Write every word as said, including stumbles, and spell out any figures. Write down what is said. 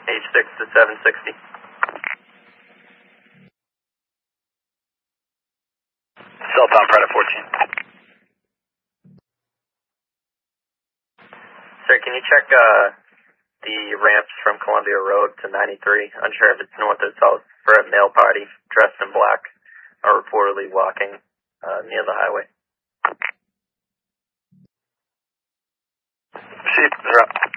H six to seven sixty. Celltown, Predator fourteen. Sir, can you check uh, the ramps from Columbia Road to ninety-three? Unsure if it's north or south for a male party dressed in black are reportedly walking uh, near the highway. Received. They're up.